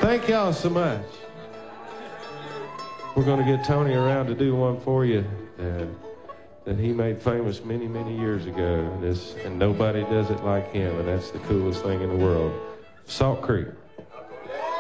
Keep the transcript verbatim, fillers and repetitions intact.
Thank y'all so much. We're going to get Tony around to do one for you that, that he made famous many, many years ago. And, this, and nobody does it like him, and that's the coolest thing in the world. Salt Creek.